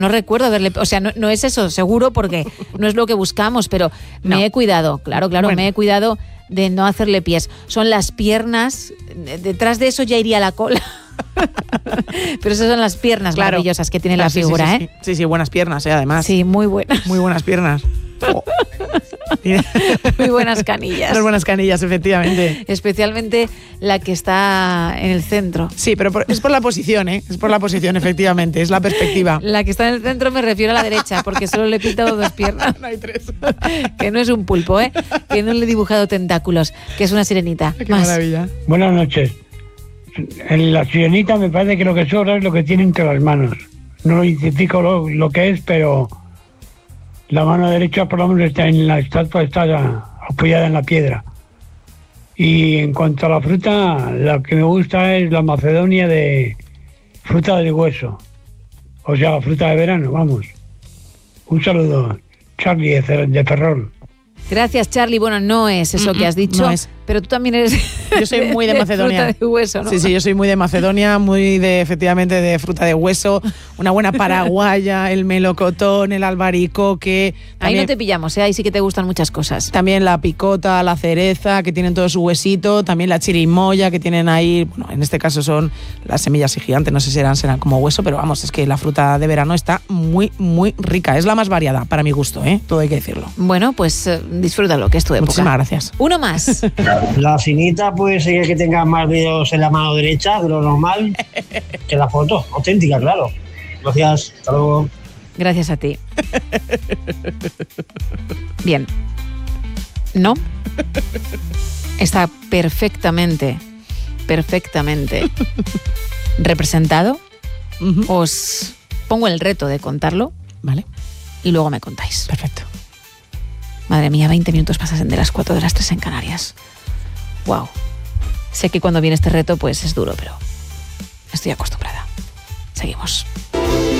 No recuerdo haberle... O sea, no es eso, seguro, porque no es lo que buscamos, pero me he cuidado, claro, bueno. Me he cuidado de no hacerle pies. Son las piernas, detrás de eso ya iría la cola. Pero esas son las piernas maravillosas que tiene la figura, sí, ¿eh? Sí, buenas piernas, además. Sí, muy buenas. Muy buenas piernas. Oh. Muy buenas canillas. Las buenas canillas, efectivamente. Especialmente la que está en el centro. Sí, pero es por la posición, ¿eh? Es por la posición, efectivamente. Es la perspectiva. La que está en el centro me refiero a la derecha, porque solo le he pintado 2 piernas. No hay 3. Que no es un pulpo, ¿eh? Que no le he dibujado tentáculos, que es una sirenita. Qué maravilla. Buenas noches. En la sirenita me parece que lo que sobra es lo que tiene entre las manos. No lo identifico lo que es, pero la mano derecha por lo menos está en la estatua, está apoyada en la piedra. Y en cuanto a la fruta, la que me gusta es la macedonia de fruta del hueso. O sea, la fruta de verano, vamos. Un saludo, Charlie de Ferrol. Gracias, Charlie. Bueno, no es eso que has dicho, no es. Pero tú también eres... Yo soy muy de Macedonia. Fruta de hueso, ¿no? Sí, yo soy muy de Macedonia, muy efectivamente de fruta de hueso, una buena paraguaya, el melocotón, el albaricoque. Ahí no te pillamos, ¿eh? Ahí sí que te gustan muchas cosas. También la picota, la cereza, que tienen todo su huesito, también la chirimoya, que tienen ahí, bueno, en este caso son las semillas gigantes, no sé si serán como hueso, pero vamos, es que la fruta de verano está muy, muy rica. Es la más variada, para mi gusto, ¿eh? Todo hay que decirlo. Bueno, pues disfrútalo, que es tu época. Muchísimas gracias. Uno más. La finita puede ser que tenga más dedos en la mano derecha de lo normal que la foto, auténtica, claro. Gracias, hasta luego. Gracias a ti. Bien. No. Está perfectamente representado. Os pongo el reto de contarlo, ¿vale? Y luego me contáis. Perfecto. Madre mía, 20 minutos pasan de las 4 de las 3 en Canarias. Wow. Sé que cuando viene este reto pues es duro, pero estoy acostumbrada. Seguimos.